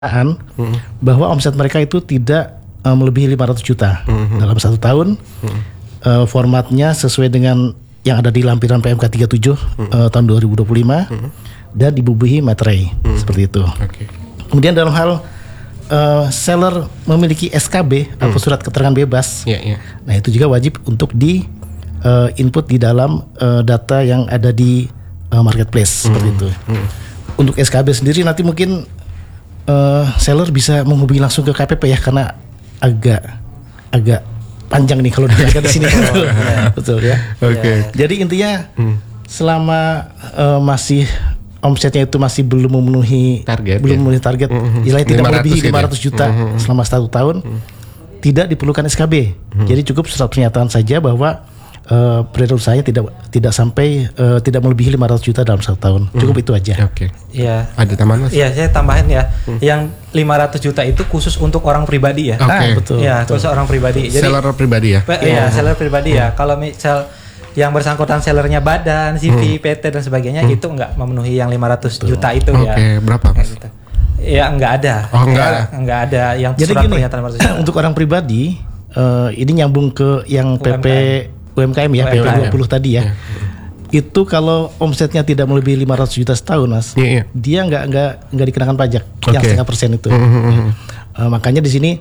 bahwa omset mereka itu tidak melebihi 500 juta dalam 1 tahun. Formatnya sesuai dengan yang ada di lampiran PMK 37 tahun 2025 dan dibubuhi materai seperti itu. Kemudian dalam hal seller memiliki SKB atau surat keterangan bebas, nah itu juga wajib untuk di input di dalam data yang ada di marketplace seperti itu. Untuk SKB sendiri nanti mungkin seller bisa menghubungi langsung ke KPP ya, karena agak panjang nih kalau dilihat di sini. Betul ya. Jadi intinya selama masih omsetnya itu masih belum memenuhi target, istilahnya tidak melebihi 500 juta selama 1 tahun, tidak diperlukan SKB. Jadi cukup surat pernyataan saja bahwa peredaran usahanya tidak sampai tidak melebihi 500 juta dalam 1 tahun. Cukup itu aja. Iya. Ada tambahan Mas? Iya, saya tambahin ya. Yang 500 juta itu khusus untuk orang pribadi ya. Betul. Iya, khusus orang pribadi. Jadi seller pribadi ya. Iya, seller pribadi ya. Kalau misal yang bersangkutan sellernya badan, CV, PT dan sebagainya itu nggak memenuhi yang 500 juta itu ya. Berapa Mas? Gitu. Ya nggak ada. Nggak ada yang jadi surat gini, pernyataan 500 juta. Untuk orang pribadi ini nyambung ke yang PP UMKM ya, PP 20 tadi ya. Itu kalau omsetnya tidak melebihi 500 juta setahun Mas, dia nggak dikenakan pajak yang 0,5% itu. Makanya di sini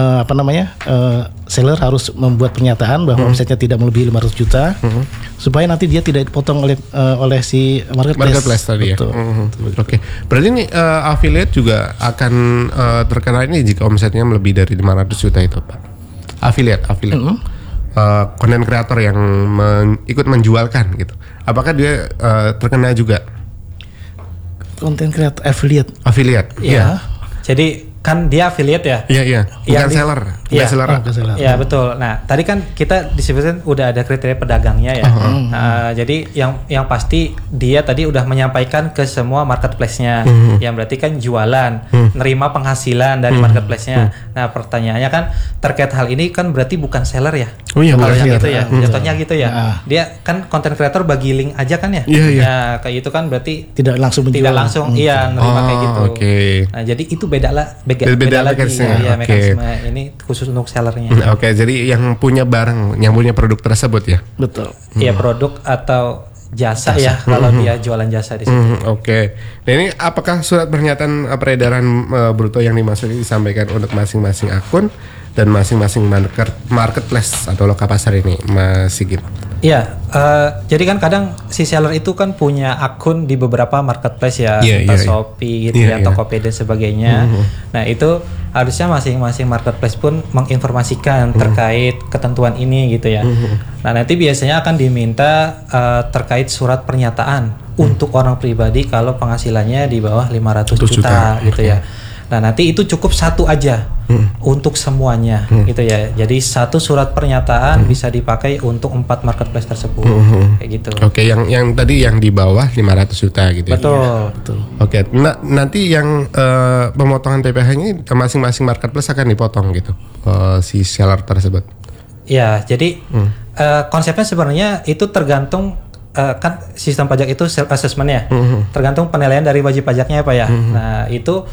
seller harus membuat pernyataan bahwa omsetnya tidak melebihi 500 juta supaya nanti dia tidak dipotong oleh si marketplace tadi ya. Berarti ini affiliate juga akan terkena ini jika omsetnya lebih dari 500 juta itu Pak. Affiliate. Konten kreator yang ikut menjualkan gitu. Apakah dia terkena juga? Konten kreator affiliate. Iya. Jadi kan dia affiliate ya. Iya. Bukan seller. Seller. Iya betul. Nah tadi kan kita disebutkan udah ada kriteria pedagangnya ya. Jadi yang pasti dia tadi udah menyampaikan ke semua marketplace-nya. Yang berarti kan jualan, nerima penghasilan dari marketplace-nya. Nah pertanyaannya kan terkait hal ini kan berarti bukan seller ya. Kalau yang itu ya, jatuhnya gitu ya. Dia kan content creator bagi link aja kan ya. Ya kayak itu kan berarti tidak langsung menjual. Iya nerima kayak gitu. Nah jadi itu beda lagi ya, mekanisme ini khusus untuk sellernya. Jadi yang punya barang, yang punya produk tersebut ya. Betul. Iya produk atau jasa ya kalau dia jualan jasa di situ. Nah ini apakah surat pernyataan peredaran bruto yang dimaksud disampaikan untuk masing-masing akun dan masing-masing marketplace atau loka pasar ini, Mas Sigit? Iya, jadi kan kadang si seller itu kan punya akun di beberapa marketplace ya, Shopee gitu ya, Tokopedia dan sebagainya. Nah itu harusnya masing-masing marketplace pun menginformasikan terkait ketentuan ini gitu ya. Nah nanti biasanya akan diminta terkait surat pernyataan untuk orang pribadi kalau penghasilannya di bawah 500 juta gitu ya. Nah nanti itu cukup satu aja untuk semuanya gitu ya. Jadi satu surat pernyataan bisa dipakai untuk 4 marketplace tersebut kayak gitu. Yang tadi yang di bawah 500 juta gitu. Betul. Nanti yang pemotongan PPh-nya masing-masing marketplace akan dipotong gitu si seller tersebut. Ya, jadi konsepnya sebenarnya itu tergantung kan sistem pajak itu self assessment ya. Tergantung penilaian dari wajib pajaknya Pak ya. Nah, itu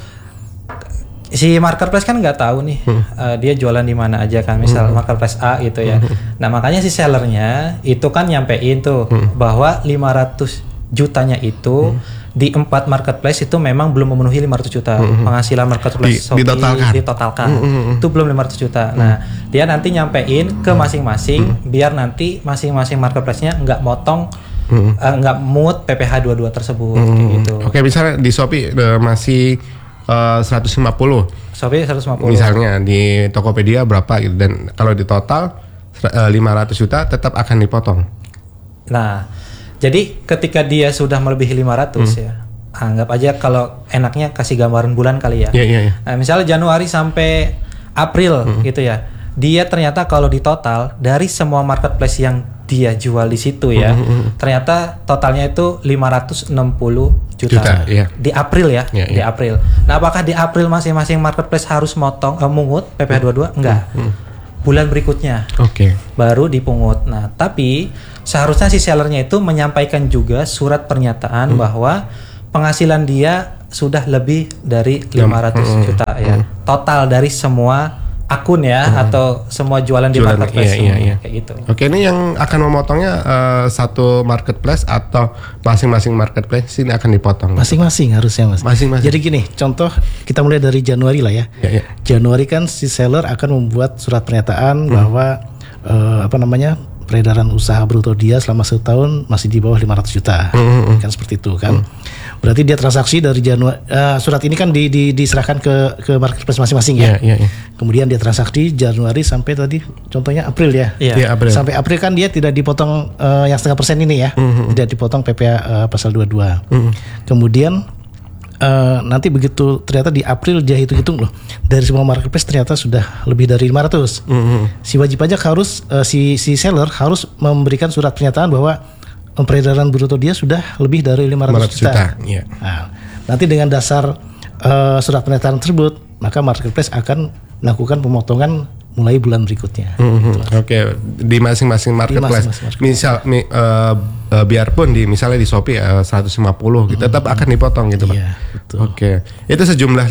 si marketplace kan nggak tahu nih dia jualan di mana aja kan, misal marketplace A gitu ya. Nah makanya si sellernya itu kan nyampein tuh bahwa 500 jutanya itu di 4 marketplace itu memang belum memenuhi 500 juta penghasilan marketplace Shopee ditotalkan itu belum 500 juta. Nah dia nanti nyampein ke masing-masing biar nanti masing-masing marketplace-nya nggak motong nggak mut PPh 22 tersebut kayak gitu. Misalnya di Shopee masih 150. Shopee 150. Misalnya di Tokopedia berapa gitu, dan kalau di total 500 juta tetap akan dipotong. Nah, jadi ketika dia sudah melebihi 500 ya. Anggap aja kalau enaknya kasih gambaran bulan kali ya. Nah, misalnya Januari sampai April gitu ya. Dia ternyata kalau di total dari semua marketplace yang dia jual di situ ya, ternyata totalnya itu 560 juta. Di April ya, di April. Nah, apakah di April masing-masing marketplace harus mungut PPh 22? Enggak. Bulan berikutnya baru dipungut. Nah, tapi seharusnya si sellernya itu menyampaikan juga surat pernyataan bahwa penghasilan dia sudah lebih dari 500 juta ya. Total dari semua akun ya atau semua jualan di marketplace kayak gitu. Oke, ini yang akan memotongnya satu marketplace atau masing-masing marketplace ini akan dipotong? Masing-masing harusnya Mas. Masing-masing. Jadi gini, contoh kita mulai dari Januari lah ya. Januari kan si seller akan membuat surat pernyataan bahwa peredaran usaha bruto dia selama 1 tahun masih di bawah 500 juta. Kan seperti itu kan. Berarti dia transaksi dari Januari, surat ini kan diserahkan ke marketplace masing-masing ya. Kemudian dia transaksi Januari sampai tadi contohnya April ya. April. Sampai April kan dia tidak dipotong yang 0,5% ini ya. Tidak dipotong PPh pasal 22. Kemudian nanti begitu ternyata di April dia hitung-hitung loh, dari semua marketplace ternyata sudah lebih dari 500. Si wajib pajak harus si seller harus memberikan surat pernyataan bahwa peredaran bruto dia sudah lebih dari 500 juta. Nah, nanti dengan dasar surat pernyataan tersebut, maka marketplace akan melakukan pemotongan mulai bulan berikutnya. Oke, di masing-masing marketplace. Biarpun misalnya di Shopee 150 gitu, tetap akan dipotong gitu, Pak. Iya, betul. Oke. Itu sejumlah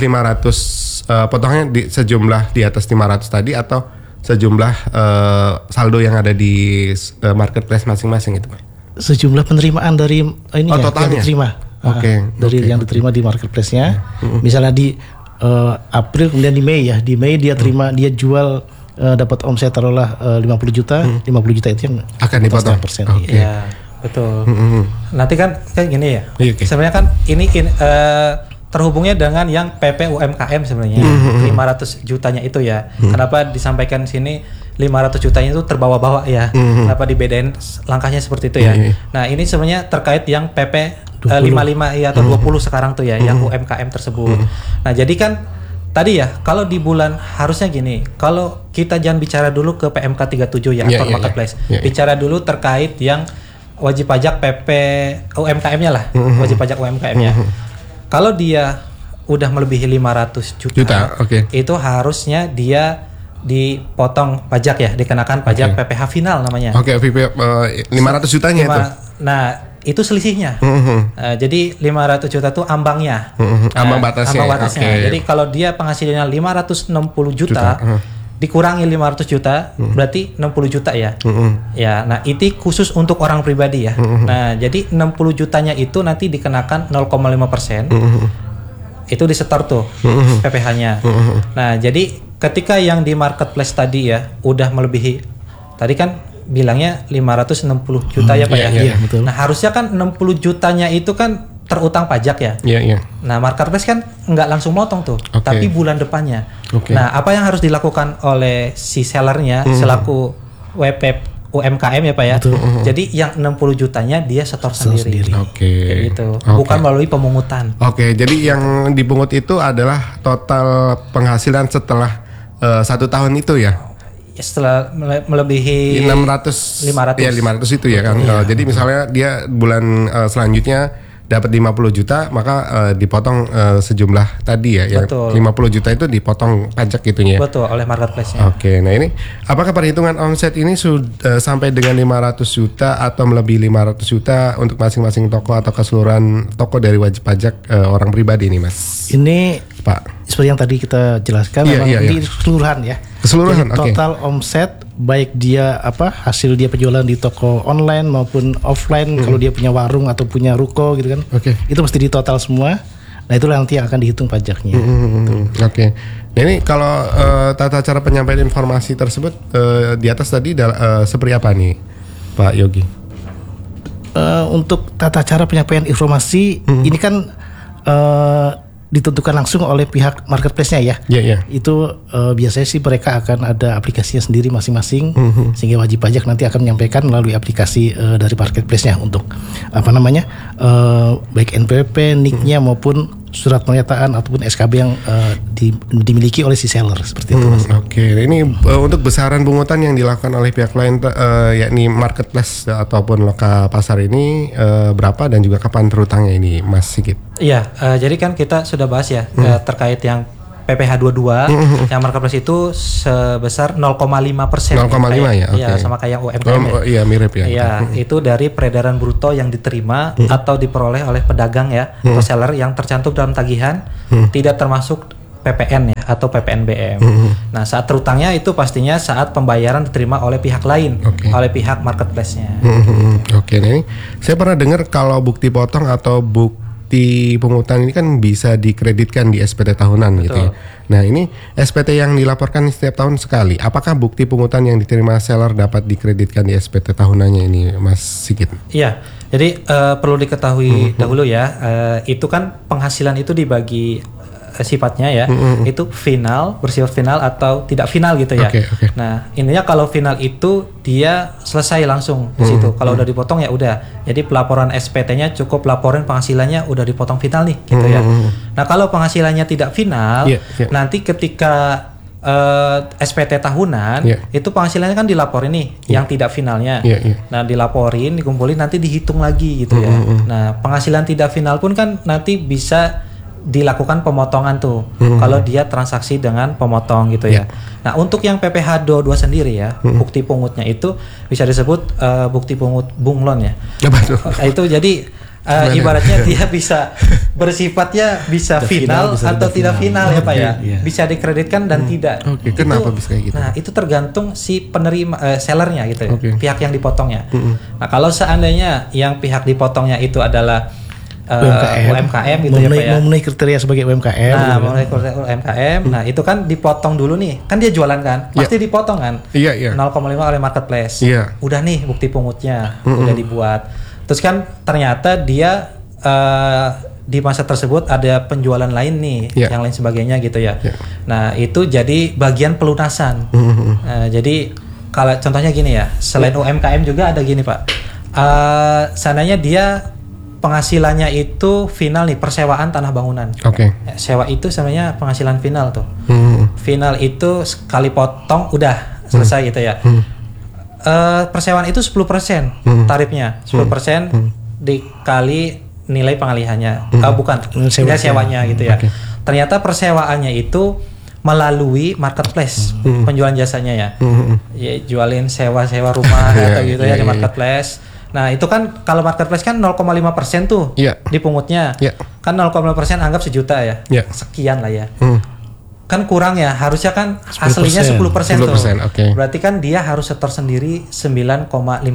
500 potongannya sejumlah di atas 500 tadi atau sejumlah saldo yang ada di marketplace masing-masing itu, Pak? Sejumlah penerimaan dari ini ya, yang diterima. Dari yang diterima di marketplace-nya. Misalnya di April kemudian di Mei ya. Di Mei dia terima, dia jual dapat omset taruhlah 50 juta. 50 juta itu yang akan dipotong persen. Iya, betul. Nanti kan kayak gini ya. Sebenarnya kan ini terhubungnya dengan yang PP UMKM sebenarnya. 500 jutanya itu ya. Kenapa disampaikan sini 500 jutanya itu terbawa-bawa ya. Kenapa dibedain langkahnya seperti itu ya. Nah, ini sebenarnya terkait yang PP 55 ya atau 20 sekarang tuh ya, yang UMKM tersebut. Nah, jadi kan tadi ya, kalau di bulan harusnya gini, kalau kita jangan bicara dulu ke PMK 37 ya, atau marketplace. Bicara dulu terkait yang wajib pajak PP UMKM-nya lah, wajib pajak UMKM-nya. Kalau dia udah melebihi 500 juta, itu harusnya dia dipotong pajak ya, dikenakan pajak PPh final namanya. 500 jutanya itu. Nah, itu selisihnya. Jadi 500 juta itu ambangnya. Ambang batasnya. Jadi kalau dia penghasilannya 560 juta, dikurangi 500 juta, berarti 60 juta ya. Ya, nah itu khusus untuk orang pribadi ya. Nah, jadi 60 jutanya itu nanti dikenakan 0,5%. Itu disetor tuh PPh-nya. Nah, jadi ketika yang di marketplace tadi ya udah melebihi, tadi kan bilangnya 560 juta ya Pak ya. Iya, betul. Nah, harusnya kan 60 jutanya itu kan terutang pajak ya. Nah, marketplace kan nggak langsung motong tuh, tapi bulan depannya. Nah, apa yang harus dilakukan oleh si sellernya selaku WP UMKM ya Pak ya. Jadi yang 60 jutanya dia setor sendiri. Kayak gitu. Bukan melalui pemungutan. Jadi yang dipungut itu adalah total penghasilan setelah 1 tahun itu ya. Setelah melebihi 500 ya 500 itu ya kan. Jadi misalnya dia bulan selanjutnya dapat 50 juta, maka dipotong sejumlah tadi ya. Betul. Yang 50 juta itu dipotong pajak gitunya. Betul, oleh marketplace-nya. Nah ini apakah perhitungan omset ini sudah sampai dengan 500 juta atau melebihi 500 juta untuk masing-masing toko atau keseluruhan toko dari wajib pajak orang pribadi nih Mas? Ini Pak, seperti yang tadi kita jelaskan, memang di keseluruhan ya. Keseluruhan, total omset baik dia hasil dia penjualan di toko online maupun offline, kalau dia punya warung atau punya ruko gitu kan, itu mesti ditotal semua. Nah, itulah nanti yang akan dihitung pajaknya. Nah, ini kalau tata cara penyampaian informasi tersebut di atas tadi seperti apa nih, Pak Yogi? Untuk tata cara penyampaian informasi ini kan ditentukan langsung oleh pihak marketplace-nya ya. Itu biasanya sih mereka akan ada aplikasinya sendiri masing-masing, sehingga wajib pajak nanti akan menyampaikan melalui aplikasi dari marketplace-nya untuk baik NPWP, NIK-nya maupun surat pernyataan ataupun SKB yang dimiliki oleh si seller seperti itu. Ini untuk besaran pungutan yang dilakukan oleh pihak lain yakni marketplace ataupun loka pasar ini berapa dan juga kapan terutangnya ini Mas Sigit? Iya, jadi kan kita sudah bahas ya terkait yang PPh 22 yang marketplace itu sebesar 0,5%. 0,5 ya. Iya, sama kayak UMKM. Iya, mirip ya. Iya, itu dari peredaran bruto yang diterima atau diperoleh oleh pedagang ya atau seller yang tercantum dalam tagihan tidak termasuk PPN ya atau PPNBM. Nah, saat terutangnya itu pastinya saat pembayaran diterima oleh pihak lain, oleh pihak marketplace-nya. Oke, nih saya pernah dengar kalau bukti potong atau bukti pungutan ini kan bisa dikreditkan di SPT tahunan. Betul. Gitu ya. Nah, ini SPT yang dilaporkan setiap tahun sekali. Apakah bukti pungutan yang diterima seller dapat dikreditkan di SPT tahunannya ini, Mas Sigit? Iya, jadi perlu diketahui dahulu ya, itu kan penghasilan itu dibagi sifatnya ya, itu final, bersifat final atau tidak final gitu ya. Nah, intinya kalau final itu dia selesai langsung di situ. Kalau udah dipotong ya udah. Jadi pelaporan SPT-nya cukup laporin penghasilannya udah dipotong final nih gitu ya. Nah, kalau penghasilannya tidak final, nanti ketika SPT tahunan itu penghasilannya kan dilaporin nih yang tidak finalnya. Nah, dilaporin, dikumpulin, nanti dihitung lagi gitu ya. Nah, penghasilan tidak final pun kan nanti bisa dilakukan pemotongan tuh kalau dia transaksi dengan pemotong gitu ya. Nah, untuk yang PPh 22 sendiri ya, bukti pungutnya itu bisa disebut bukti pungut bunglon ya. Itu jadi ibaratnya dia bisa bersifatnya bisa final atau tidak final ya Pak ya. Bisa dikreditkan dan tidak. Kenapa bisa kayak gitu? Nah, itu tergantung si penerima sellernya gitu ya, pihak yang dipotongnya. Nah, kalau seandainya yang pihak dipotongnya itu adalah UMKM gitu ya Pak ya. Memenuhi kriteria sebagai UMKM. Nah, memenuhi kriteria UMKM. Nah, itu kan dipotong dulu nih. Kan dia jualan kan? Pasti dipotong kan? 0,5 oleh marketplace. Udah nih bukti pungutnya, udah dibuat. Terus kan ternyata dia di masa tersebut ada penjualan lain nih, yang lain sebagainya gitu ya. Nah, itu jadi bagian pelunasan. Jadi kalau contohnya gini ya, selain UMKM juga ada gini Pak. Seandainya dia penghasilannya itu final nih, persewaan tanah bangunan. Sewa itu sebenarnya penghasilan final tuh. Final itu sekali potong udah selesai gitu ya. Persewaan itu 10% tarifnya. 10% dikali nilai pengalihannya. Bukan, nilai sewanya gitu ya. Ternyata persewaannya itu melalui marketplace, penjualan jasanya ya. Ya, jualin sewa-sewa rumah atau gitu ya di marketplace. Nah, itu kan kalau marketplace kan 0,5% tuh dipungutnya. Kan 0,5% anggap sejuta ya. Sekian lah ya. Kan kurang ya, harusnya kan 10%. Aslinya 10% tuh. Berarti kan dia harus setor sendiri 9,5%.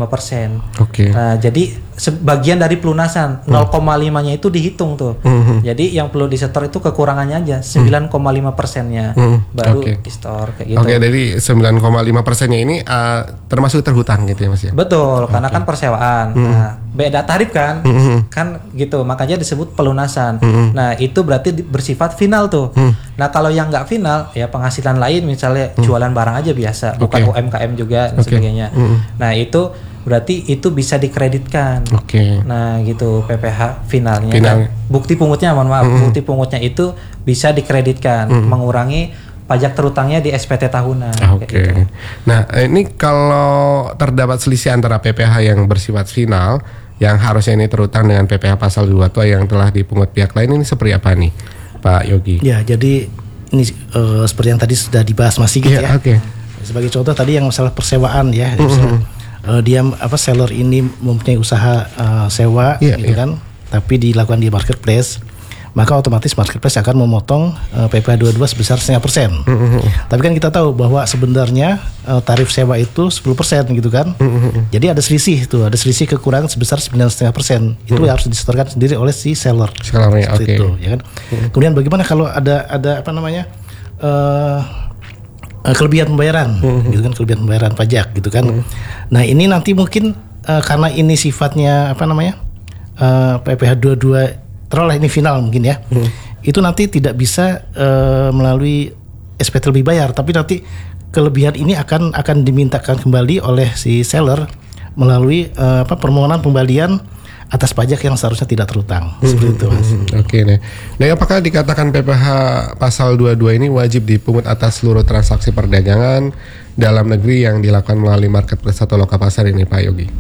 Nah, jadi sebagian dari pelunasan 0,5-nya itu dihitung tuh. Jadi yang perlu disetor itu kekurangannya aja 9,5%-nya baru di-store kayak gitu. Jadi 9,5%-nya ini termasuk terhutang gitu ya Mas ya? Betul, karena kan persewaan. Nah, beda tarif kan? Kan gitu, makanya disebut pelunasan. Nah, itu berarti bersifat final tuh. Nah, kalau yang nggak final ya penghasilan lain misalnya jualan barang aja biasa, bukan UMKM juga dan sebagainya. Nah, itu berarti itu bisa dikreditkan. Nah, gitu PPh finalnya. Kan? Bukti pungutnya, mohon maaf, bukti pungutnya itu bisa dikreditkan, mengurangi pajak terutangnya di SPT tahunan. Gitu. Nah, ini kalau terdapat selisih antara PPh yang bersifat final yang harusnya ini terutang dengan PPh pasal 22 yang telah dipungut pihak lain, ini seperti apa nih, Pak Yogi? Ya, jadi ini seperti yang tadi sudah dibahas Mas Sigit ya. Sebagai contoh tadi yang masalah persewaan ya. Dia seller ini mempunyai usaha sewa gitu kan, tapi dilakukan di marketplace, maka otomatis marketplace akan memotong PPh 22 sebesar 0,5%. Tapi kan kita tahu bahwa sebenarnya tarif sewa itu 10% gitu kan. Jadi ada selisih kekurangan sebesar 9,5%. Itu harus disetorkan sendiri oleh si seller. Itu, ya kan. Kemudian bagaimana kalau ada apa namanya? Kelebihan pembayaran gitu kan, kelebihan pembayaran pajak gitu kan. Nah, ini nanti mungkin karena ini sifatnya apa namanya? PPh 22 terolah ini final mungkin ya. Itu nanti tidak bisa melalui SPT lebih bayar, tapi nanti kelebihan ini akan dimintakan kembali oleh si seller melalui permohonan pembalian atas pajak yang seharusnya tidak terutang. Seperti itu, Mas. Nah, apakah dikatakan PPh pasal 22 ini wajib dipungut atas seluruh transaksi perdagangan dalam negeri yang dilakukan melalui marketplace atau loka pasar ini, Pak Yogi?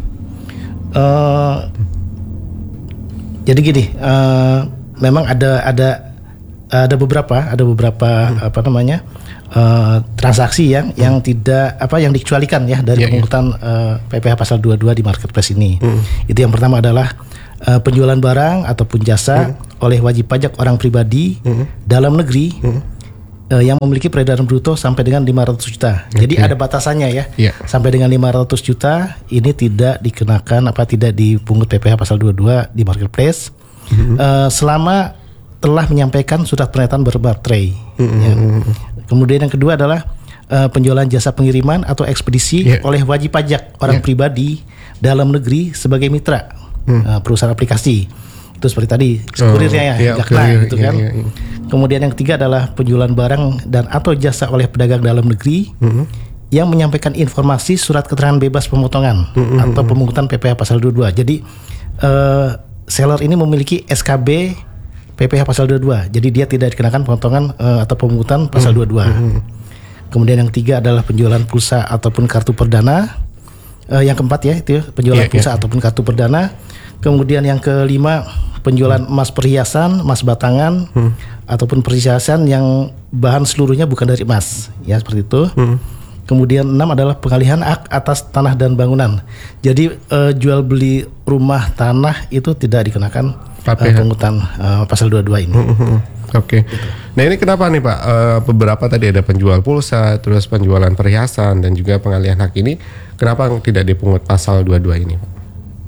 Jadi gini, memang ada ada beberapa apa namanya transaksi yang tidak yang dikecualikan ya dari pemungutan PPh pasal 22 di marketplace ini. Itu yang pertama adalah penjualan barang ataupun jasa oleh wajib pajak orang pribadi dalam negeri yang memiliki peredaran bruto sampai dengan 500 juta. Jadi ada batasannya ya. Sampai dengan 500 juta ini tidak dikenakan tidak dipungut PPh pasal 22 di marketplace selama telah menyampaikan surat pernyataan berbaterai. Kemudian yang kedua adalah penjualan jasa pengiriman atau ekspedisi oleh wajib pajak orang pribadi dalam negeri sebagai mitra perusahaan aplikasi. Itu seperti tadi kurirnya Jakna gitu kan. Kemudian yang ketiga adalah penjualan barang dan atau jasa oleh pedagang dalam negeri yang menyampaikan informasi surat keterangan bebas pemotongan atau pemungutan PPh pasal 22. Jadi seller ini memiliki SKB PPh pasal 22. Jadi dia tidak dikenakan pemotongan atau pemungutan pasal 22. Kemudian yang ketiga adalah penjualan pulsa ataupun kartu perdana. Yang keempat ya itu penjualan pulsa ataupun kartu perdana. Kemudian yang kelima penjualan emas perhiasan, emas batangan ataupun perhiasan yang bahan seluruhnya bukan dari emas. Ya seperti itu. Kemudian 6 adalah pengalihan hak atas tanah dan bangunan. Jadi jual beli rumah tanah itu tidak dikenakan pemungutan pasal 22 ini. Oke. Nah ini kenapa nih Pak? Beberapa tadi ada penjual pulsa, terus penjualan perhiasan dan juga pengalihan hak ini, kenapa tidak dipungut pasal 22 ini Pak?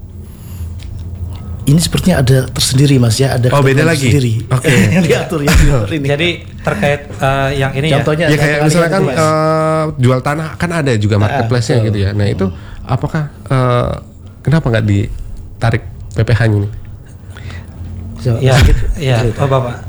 Ini sepertinya ada tersendiri Mas ya, ada beda lagi. Sendiri. Yang diatur ini. Jadi terkait yang ini contohnya ya kayak misalnya kan jual tanah kan ada juga marketplace-nya gitu ya. Nah itu apakah kenapa nggak ditarik PPh-nya ini? Bapak.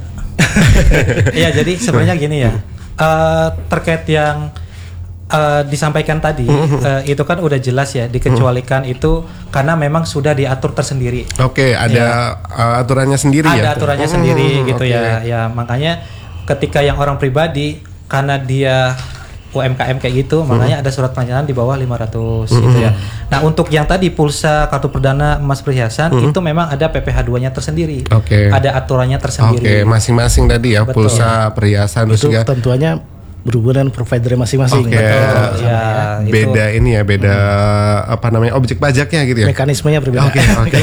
Ya jadi sebenarnya gini ya, terkait yang disampaikan tadi itu kan udah jelas ya dikecualikan itu karena memang sudah diatur tersendiri. Ada aturannya sendiri ya. Ada aturannya sendiri gitu ya. Ya makanya ketika yang orang pribadi karena dia UMKM kayak gitu, makanya ada surat pernyataan di bawah 500 gitu ya. Nah, untuk yang tadi pulsa, kartu perdana, emas perhiasan itu memang ada PPh 2-nya tersendiri. Ada aturannya tersendiri. Masing-masing tadi ya. Betul. Pulsa, perhiasan itu tentunya berhubungan provider masing-masing. Betul. Beda itu. Ini ya, beda objek pajaknya gitu ya. Mekanismenya berbeda.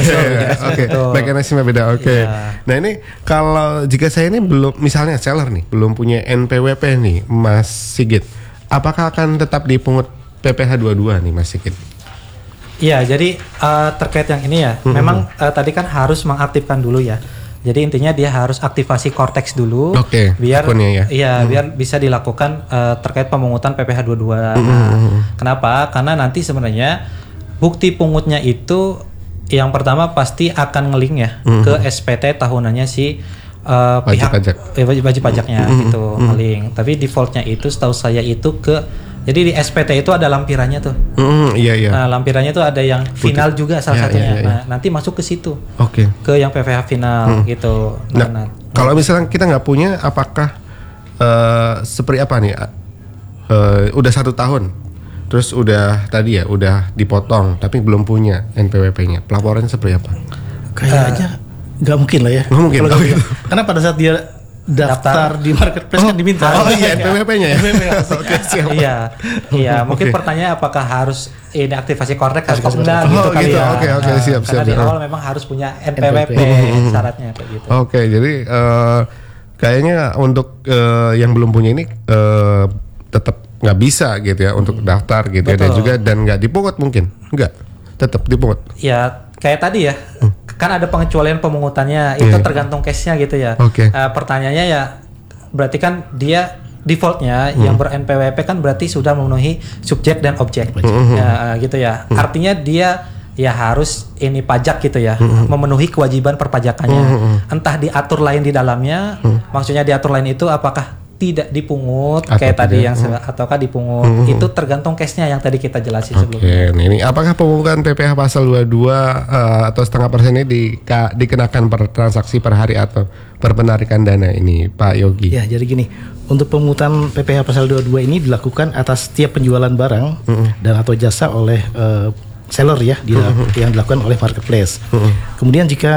Mekanisme beda. Nah, ini kalau jika saya ini belum, misalnya seller nih, belum punya NPWP nih, Mas Sigit, apakah akan tetap dipungut PPh 22 nih Mas Sigit? Iya, jadi terkait yang ini ya, memang tadi kan harus mengaktifkan dulu ya. Jadi intinya dia harus aktivasi Cortex dulu, biar biar bisa dilakukan terkait pemungutan PPh 22. Kenapa? Karena nanti sebenarnya bukti pungutnya itu yang pertama pasti akan nge-link ya ke SPT tahunannya si pihak wajib pajaknya gitu nge-link. Tapi defaultnya itu setahu saya itu jadi di SPT itu ada lampirannya tuh. Nah, lampirannya tuh ada yang final juga salah satunya. Nah, nanti masuk ke situ. Ke yang PPh final gitu. Nah, kalau misalnya kita nggak punya, apakah seperti apa nih? Udah 1 tahun, terus udah tadi ya, udah dipotong, tapi belum punya NPWP-nya. Pelaporannya seperti apa? Kayaknya nggak mungkin lah ya. Nggak mungkin. Karena pada saat dia daftar di marketplace kan diminta. NPWP-nya ya. Siap. Iya. Mungkin pertanyaan apakah harus ini aktivasi Cortex atau enggak gitu kali ya. Siap. Karena di awal memang harus punya NPWP syaratnya kayak gitu. Jadi kayaknya untuk yang belum punya ini tetap nggak bisa gitu ya untuk daftar gitu ya, dan nggak dipungut mungkin. Enggak. Tetap dipungut. Ya, kayak tadi ya. Kan ada pengecualian pemungutannya, itu tergantung case-nya gitu ya. Pertanyaannya ya, berarti kan dia defaultnya yang ber-NPWP kan berarti sudah memenuhi subjek dan objek. Gitu ya. Artinya dia ya harus ini pajak gitu ya, memenuhi kewajiban perpajakannya. Entah diatur lain di dalamnya, maksudnya diatur lain itu apakah tidak dipungut kayak tadi yang ataukah dipungut, itu tergantung case-nya yang tadi kita jelasin sebelumnya. Nah ini apakah pemungutan PPh pasal 22 atau 0,5% ini dikenakan per transaksi per hari atau per penarikan dana ini Pak Yogi? Ya, jadi gini, untuk pemungutan PPh pasal 22 ini dilakukan atas setiap penjualan barang dan atau jasa oleh seller ya, yang dilakukan oleh marketplace. Kemudian jika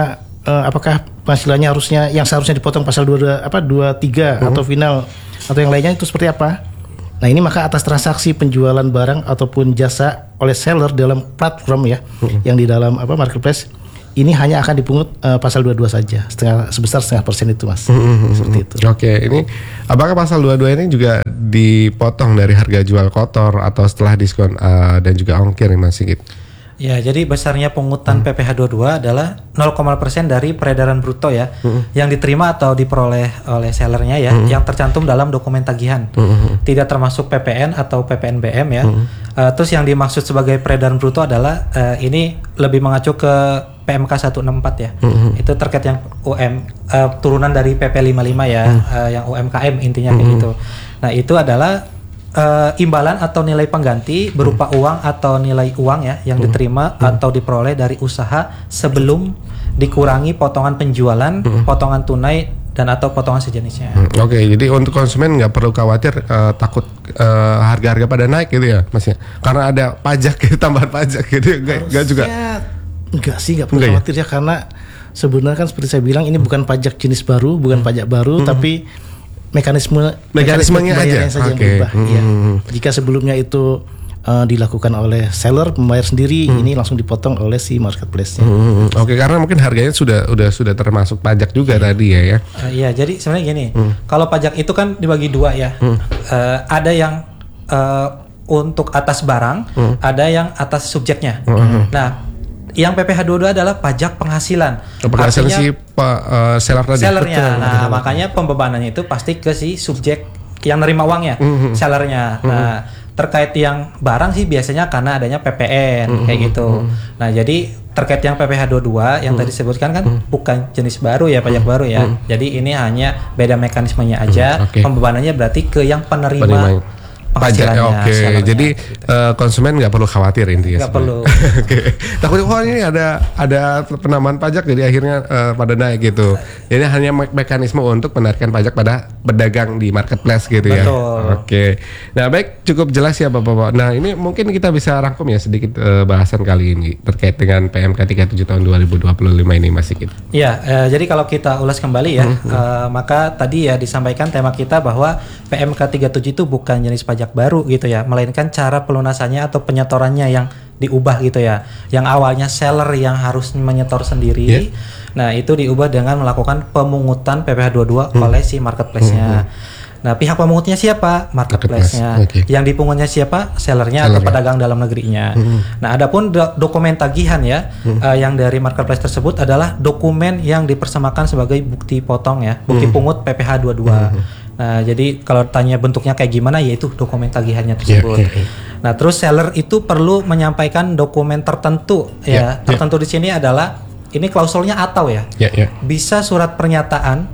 apakah penghasilannya yang seharusnya dipotong pasal 23 atau final atau yang lainnya itu seperti apa. Nah ini maka atas transaksi penjualan barang ataupun jasa oleh seller dalam platform ya, yang di dalam marketplace, ini hanya akan dipungut pasal 22 saja, sebesar 0,5% itu Mas. Seperti itu. Oke, ini apakah pasal 22 ini juga dipotong dari harga jual kotor atau setelah diskon dan juga ongkir nih Mas Sigit? Ya, jadi besarnya pungutan PPh 22 adalah 0,0% dari peredaran bruto ya, yang diterima atau diperoleh oleh sellernya ya, yang tercantum dalam dokumen tagihan. Tidak termasuk PPN atau PPNBM ya. Terus yang dimaksud sebagai peredaran bruto adalah ini lebih mengacu ke PMK 164 ya. Itu terkait yang turunan dari PP 55 ya, yang UMKM intinya kayak gitu. Nah, itu adalah imbalan atau nilai pengganti berupa uang atau nilai uang ya yang diterima atau diperoleh dari usaha sebelum dikurangi potongan penjualan, potongan tunai dan atau potongan sejenisnya. Oke, jadi untuk konsumen nggak perlu khawatir takut harga-harga pada naik gitu ya Mas ya, karena ada pajak gitu, tambahan pajak gitu, nggak juga? Enggak sih, nggak perlu khawatir ya, karena sebenarnya kan seperti saya bilang ini bukan pajak jenis baru, bukan pajak baru, tapi mekanismenya aja yang berubah. Ya. Jika sebelumnya itu dilakukan oleh seller membayar sendiri, ini langsung dipotong oleh si marketplace-nya. Oke, karena mungkin harganya sudah termasuk pajak juga tadi ya. Iya, jadi sebenarnya gini, kalau pajak itu kan dibagi dua ya. Ada yang untuk atas barang, ada yang atas subjeknya. Nah, yang PPh 22 adalah pajak penghasilan. Penghasilan si seller tadi. Sellernya. Nah, makanya pembebanannya itu pasti ke si subjek yang nerima uangnya, sellernya. Nah, terkait yang barang sih biasanya karena adanya PPN kayak gitu. Nah, jadi terkait yang PPh 22 yang tadi disebutkan kan bukan jenis baru ya, pajak baru ya. Jadi ini hanya beda mekanismenya aja. Pembebanannya berarti ke yang penerima pajak. Oke, jadi gitu. Konsumen nggak perlu khawatir intinya. Nggak perlu. Oke. Takutnya ini ada penambahan pajak jadi akhirnya pada naik gitu. Ini hanya mekanisme untuk menarikan pajak pada pedagang di marketplace gitu ya. Betul. Oke. Nah baik, cukup jelas ya Bapak-Bapak. Nah ini mungkin kita bisa rangkum ya sedikit bahasan kali ini terkait dengan PMK 37 tahun 2025 ini Mas Sigit. Iya, jadi kalau kita ulas kembali ya, maka tadi ya disampaikan tema kita bahwa PMK 37 itu bukan jenis pajak baru gitu ya, melainkan cara pelunasannya atau penyetorannya yang diubah gitu ya. Yang awalnya seller yang harus menyetor sendiri, nah itu diubah dengan melakukan pemungutan PPh 22 oleh si marketplace-nya. Nah, pihak pemungutnya siapa? Marketplace-nya. Yang dipungutnya siapa? Sellernya atau pedagang dalam negerinya. Nah, adapun dokumen tagihan ya, yang dari marketplace tersebut adalah dokumen yang dipersemakan sebagai bukti potong ya, bukti pungut PPh 22. Nah, jadi kalau tanya bentuknya kayak gimana, yaitu dokumen tagihannya tersebut. Nah, terus seller itu perlu menyampaikan dokumen tertentu ya. Tertentu di sini adalah ini klausulnya atau ya. Bisa surat pernyataan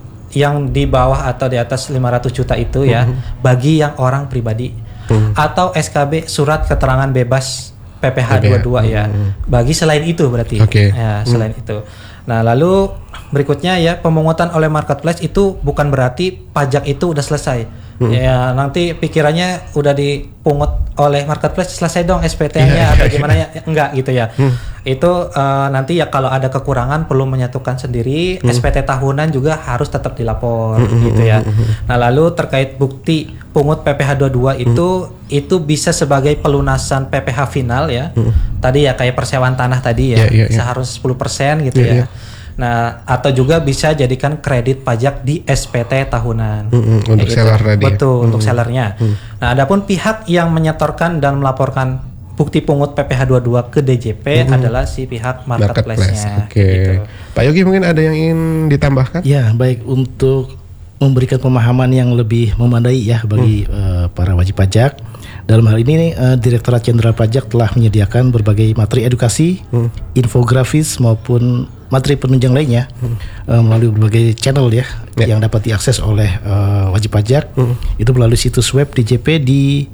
yang di bawah atau di atas 500 juta itu ya, bagi yang orang pribadi. Atau SKB surat keterangan bebas PPh 22 ya. Bagi selain itu berarti. Ya, selain itu. Nah, lalu berikutnya ya, pemungutan oleh marketplace itu bukan berarti pajak itu udah selesai. Ya, nanti pikirannya udah dipungut oleh marketplace selesai dong SPT-nya atau gimana ya, enggak gitu ya. Itu nanti ya kalau ada kekurangan perlu menyatukan sendiri, SPT tahunan juga harus tetap dilapor gitu ya. Nah, lalu terkait bukti pungut PPh 22 itu bisa sebagai pelunasan PPh final ya. Tadi ya kayak persewaan tanah tadi ya, seharusnya 10% gitu ya. Nah, atau juga bisa jadikan kredit pajak di SPT tahunan. Untuk gitu. seller tadi. Betul, untuk sellernya. Nah, adapun pihak yang menyetorkan dan melaporkan bukti pungut PPh 22 ke DJP adalah si pihak marketplace-nya. Gitu. Pak Yogi mungkin ada yang ingin ditambahkan? Ya, baik, untuk memberikan pemahaman yang lebih memadai ya bagi para wajib pajak. Dalam hal ini Direktorat Jenderal Pajak telah menyediakan berbagai materi edukasi, infografis maupun materi penunjang lainnya melalui berbagai channel ya yang dapat diakses oleh wajib pajak. Itu melalui situs web DJP di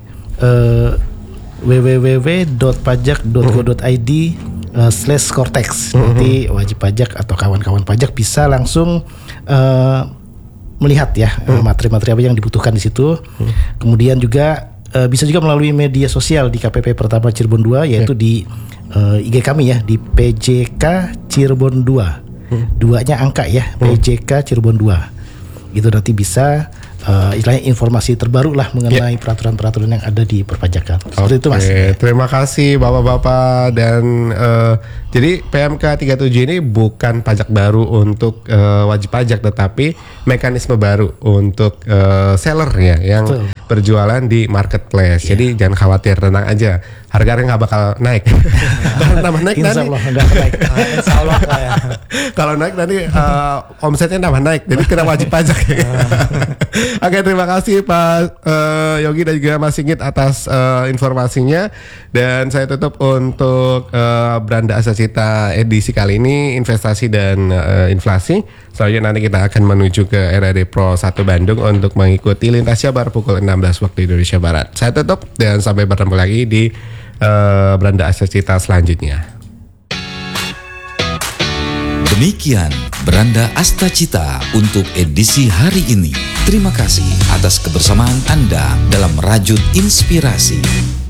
www.pajak.go.id/Cortex. Nanti wajib pajak atau kawan-kawan pajak bisa langsung melihat ya materi-materi apa yang dibutuhkan di situ. Kemudian juga bisa juga melalui media sosial di KPP Pertama Cirebon 2, yaitu di IG kami ya, di PJK Cirebon 2. duanya angka ya, PJK Cirebon 2. Itu nanti bisa istilahnya informasi terbaru lah mengenai peraturan-peraturan yang ada di perpajakan. Seperti itu Mas. Terima kasih Bapak-bapak dan jadi PMK 37 ini bukan pajak baru untuk wajib pajak, tetapi mekanisme baru untuk seller ya yang berjualan di marketplace. Jadi jangan khawatir, tenang aja. Harganya nggak bakal naik. Nambah naik Insya Allah nggak naik. Insya Allah ya. Kalau naik nanti omsetnya nambah naik, jadi kena wajib pajak. Oke, terima kasih Pak Yogi dan juga Mas Singgit atas informasinya. Dan saya tutup untuk Beranda Astacita edisi kali ini, investasi dan inflasi. Selanjutnya nanti kita akan menuju ke RRD Pro 1 Bandung untuk mengikuti Lintas Jabar pukul 16 waktu Indonesia Barat. Saya tutup dan sampai bertemu lagi di Beranda Astacita selanjutnya. Demikian Beranda Astacita untuk edisi hari ini. Terima kasih atas kebersamaan Anda dalam Rajut Inspirasi.